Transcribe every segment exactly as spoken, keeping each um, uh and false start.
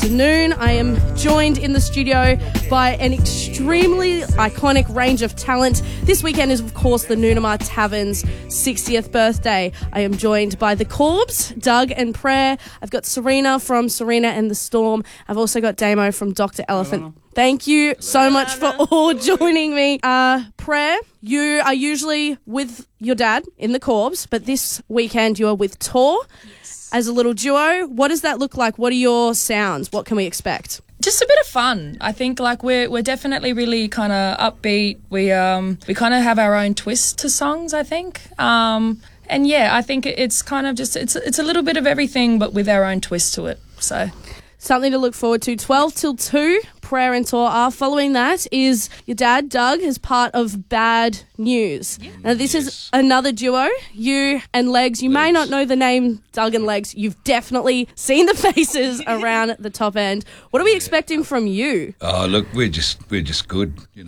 afternoon. I am joined in the studio by an extremely iconic range of talent. This weekend is, of course, the Noonamar Tavern's sixtieth birthday. I am joined by the Corbs, Doug and Prayer. I've got Serena from Serena and the Storm. I've also got Damo from Doctor Elephant. Thank you so much for all joining me. Uh, Prayer, you are usually with your dad in the Corbs, but this weekend you are with Tor. Yes. As a little duo. What does that look like? What are your sounds? What can we expect? Just a bit of fun. I think like we're we're definitely really kind of upbeat. We um we kind of have our own twist to songs, I think. Um and yeah, I think it's kind of just it's it's a little bit of everything, but with our own twist to it. So. Something to look forward to. twelve till two, Prayer and Tor are. Following that is your dad, Doug, as part of Bad News. Yeah. Now, this yes. is another duo, you and Legs. You Legs. may not know the name Doug and Legs. You've definitely seen the faces around the top end. What are we yeah. expecting from you? Oh, look, we're just we're just good, you know.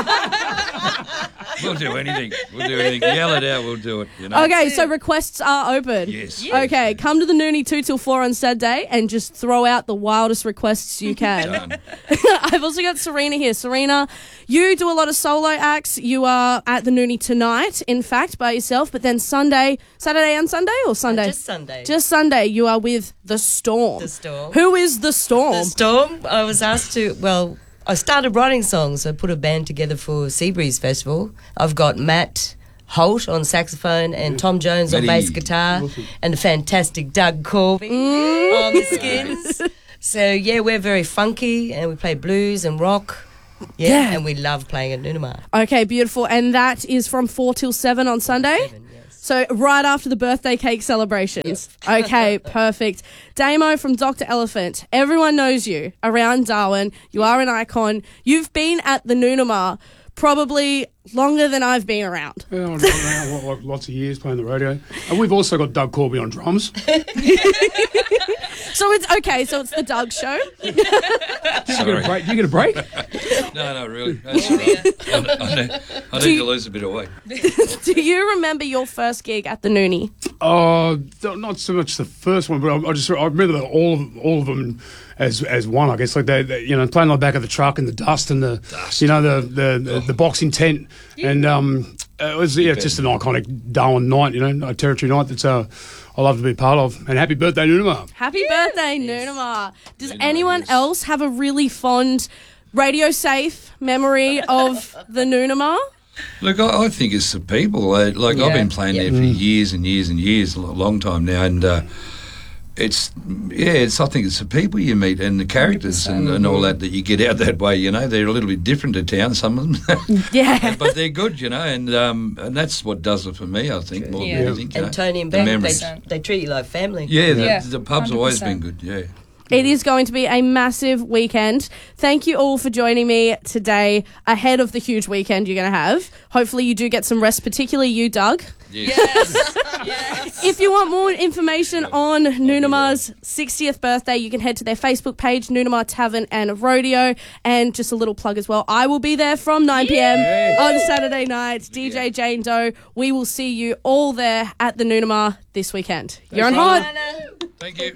We'll do anything. We'll do anything. Yell it out, we'll do it, you know. Okay, so requests are open. Yes. yes. Okay, come to the Noonie two till four on Saturday and just throw out the wildest requests you can. I've also got Serena here. Serena, you do a lot of solo acts. You are at the Noonie tonight, in fact, by yourself, but then Sunday, Saturday and Sunday or Sunday? Uh, just Sunday. Just Sunday, you are with The Storm. The Storm. Who is The Storm? The Storm, I was asked to, well, I started writing songs. I put a band together for Seabreeze Festival. I've got Matt Holt on saxophone and Tom Jones Matty. on bass guitar and the fantastic Doug Corby mm. on the skins. So, yeah, we're very funky and we play blues and rock. Yeah, yeah. And we love playing at Noonamar. Okay, beautiful. And that is from four till seven on Sunday? seven, yes. So right after the birthday cake celebrations. Yep. Okay, perfect. Damo from Doctor Elephant. Everyone knows you around Darwin. You are an icon. You've been at the Noonamar probably longer than I've been around. Yeah, I've been around like, lots of years playing the radio. And we've also got Doug Corby on drums. So it's okay, so it's the Doug show. Do you get a break? Do you get a break? no, no, really. That's all right. I, I need, I need to lose a bit of weight. Do you remember your first gig at the Noonie? Uh, not so much the first one, but I, I just I remember all of all of them as as one. I guess like they, they you know playing on the back of the truck and the dust and the dust. you know the the, the, oh. the boxing tent yeah. and um it was yeah just an iconic Darwin night, you know, a territory night that's uh. I love to be part of. And happy birthday, Noonamar. Happy yeah. birthday, Noonamar. Does Noonamar, anyone yes. else have a really fond radio-safe memory of the Noonamar? Look, I, I think it's the people. Uh, like, yeah. I've been playing yeah. there for years and years and years, a long time now, and uh, it's, yeah, it's. I think it's the people you meet and the characters and, and all that that you get out that way, you know. They're a little bit different to town, some of them. yeah. But they're good, you know, and um, and that's what does it for me, I think, more yeah. than anything. And know, Tony and the Beck, they, they treat you like family. Yeah, the, yeah. the pub's one hundred percent always been good, yeah. It is going to be a massive weekend. Thank you all for joining me today ahead of the huge weekend you're going to have. Hopefully you do get some rest, particularly you, Doug. Yes. Yes. yes. If you want more information on Noonamar's sixtieth birthday, you can head to their Facebook page, Noonamar Tavern and Rodeo. And just a little plug as well, I will be there from nine p.m. Yeah. on Saturday night. D J yeah. Jane Doe, we will see you all there at the Noonamar this weekend. Thanks, You're on hold. Thank you.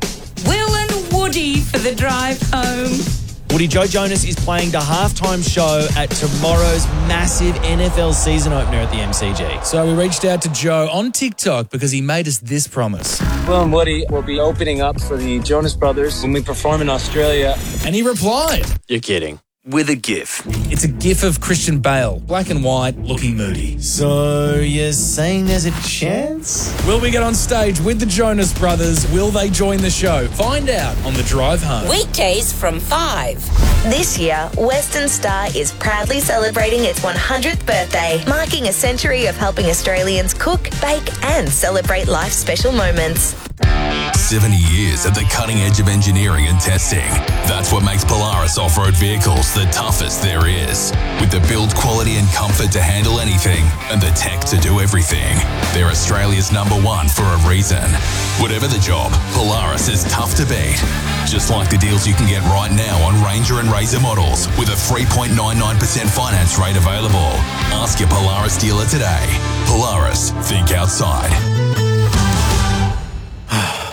Will and Woody for the drive home. Woody Joe Jonas is playing the halftime show at tomorrow's massive N F L season opener at the M C G. So we reached out to Joe on TikTok because he made us this promise. Will and Woody will be opening up for the Jonas Brothers when we perform in Australia. And he replied, "You're kidding." With a gif. It's a gif of Christian Bale, black and white, looking moody. So you're saying there's a chance? Will we get on stage with the Jonas Brothers? Will they join the show? Find out on the drive home. Weekdays from five. This year, Western Star is proudly celebrating its one hundredth birthday, marking a century of helping Australians cook, bake and celebrate life's special moments. seventy years at the cutting edge of engineering and testing. That's what makes Polaris off-road vehicles the toughest there is. With the build quality and comfort to handle anything and the tech to do everything. They're Australia's number one for a reason. Whatever the job, Polaris is tough to beat. Just like the deals you can get right now on Ranger and Razor models with a three point nine nine percent finance rate available. Ask your Polaris dealer today. Polaris, think outside.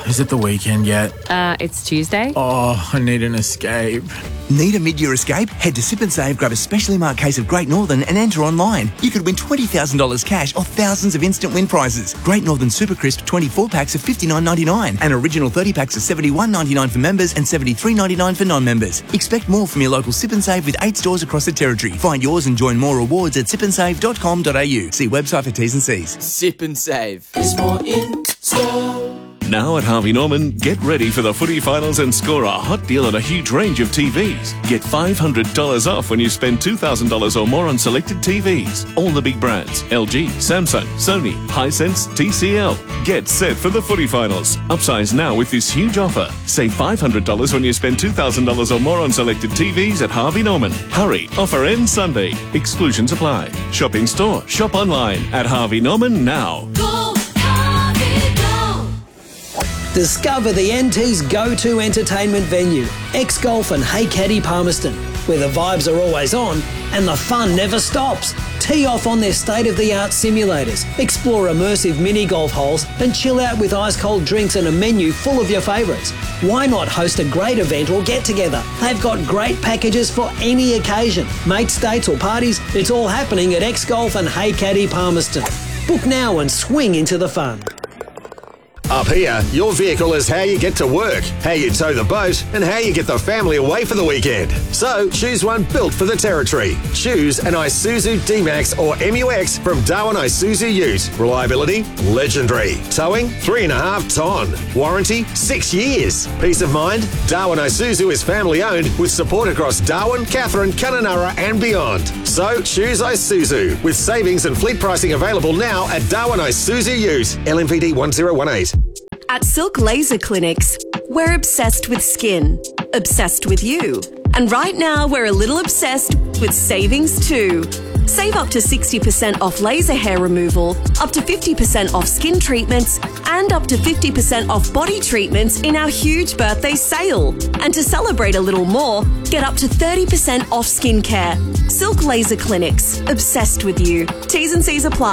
Is it the weekend yet? Uh, it's Tuesday. Oh, I need an escape. Need a mid-year escape? Head to Sip and Save, grab a specially marked case of Great Northern and enter online. You could win twenty thousand dollars cash or thousands of instant win prizes. Great Northern Super Crisp twenty-four packs of fifty-nine ninety-nine and original thirty packs of seventy-one ninety-nine for members and seventy-three ninety-nine for non-members. Expect more from your local Sip and Save with eight stores across the territory. Find yours and join more rewards at sip and save dot com dot a u. See website for T's and C's. Sip and Save. There's more in store. Now at Harvey Norman, get ready for the footy finals and score a hot deal on a huge range of T Vs. Get five hundred dollars off when you spend two thousand dollars or more on selected T Vs. All the big brands, L G, Samsung, Sony, Hisense, T C L. Get set for the footy finals. Upsize now with this huge offer. Save five hundred dollars when you spend two thousand dollars or more on selected T Vs at Harvey Norman. Hurry, offer ends Sunday. Exclusions apply. Shop in store, shop online at Harvey Norman now. Discover the N T's go-to entertainment venue, X-Golf and Hey Caddy Palmerston, where the vibes are always on and the fun never stops. Tee off on their state-of-the-art simulators, explore immersive mini-golf holes and chill out with ice-cold drinks and a menu full of your favourites. Why not host a great event or get-together? They've got great packages for any occasion. Mates, dates or parties, it's all happening at X-Golf and Hey Caddy Palmerston. Book now and swing into the fun. Up here, your vehicle is how you get to work, how you tow the boat, and how you get the family away for the weekend. So choose one built for the territory. Choose an Isuzu D-Max or M U X from Darwin Isuzu Ute. Reliability, legendary. Towing, three and a half ton. Warranty, six years. Peace of mind, Darwin Isuzu is family owned with support across Darwin, Katherine, Kununurra and beyond. So choose Isuzu with savings and fleet pricing available now at Darwin Isuzu Ute. L M P D one zero one eight. At Silk Laser Clinics, we're obsessed with skin, obsessed with you. And right now, we're a little obsessed with savings too. Save up to sixty percent off laser hair removal, up to fifty percent off skin treatments, and up to fifty percent off body treatments in our huge birthday sale. And to celebrate a little more, get up to thirty percent off skincare. Silk Laser Clinics, obsessed with you. T's and C's apply.